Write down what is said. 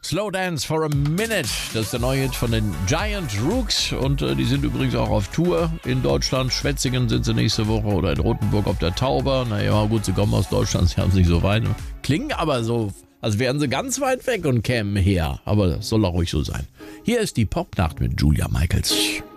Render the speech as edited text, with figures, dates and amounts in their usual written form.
Slow Dance for a Minute. Das ist der neue Hit von den Giant Rooks. Und die sind übrigens auch auf Tour in Deutschland. Schwetzingen sind sie nächste Woche oder in Rothenburg auf der Tauber. Naja, gut, sie kommen aus Deutschland, sie haben sich so weit. Klingen aber so, als wären sie ganz weit weg und kämen her. Aber das soll auch ruhig so sein. Hier ist die Popnacht mit Julia Michaels.